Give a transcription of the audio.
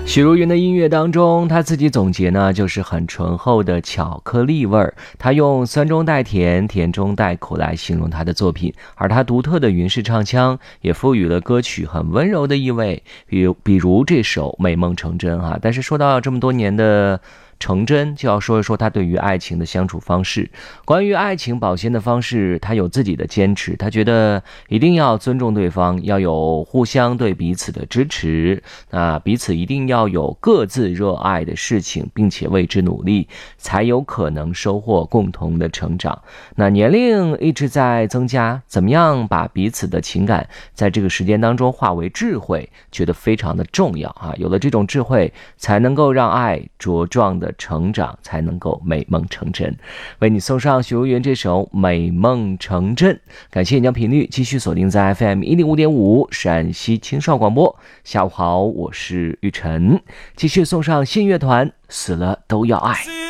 许茹芸的音乐当中，她自己总结呢，就是很醇厚的巧克力味儿。她用酸中带甜，甜中带苦来形容她的作品，而她独特的云式唱腔也赋予了歌曲很温柔的意味。比如这首《美梦成真》哈。但是说到这么多年的成真，就要说一说他对于爱情的相处方式。关于爱情保鲜的方式，他有自己的坚持，他觉得一定要尊重对方，要有互相对彼此的支持，那彼此一定要有各自热爱的事情，并且为之努力，才有可能收获共同的成长。那年龄一直在增加，怎么样把彼此的情感在这个时间当中化为智慧，觉得非常的重要啊！有了这种智慧，才能够让爱茁壮的成长，才能够美梦成真。为你送上许茹芸这首《美梦成真》，感谢你将频率继续锁定在 FM 105.5陕西青少广播。下午好，我是玉晨，继续送上信乐团《死了都要爱》。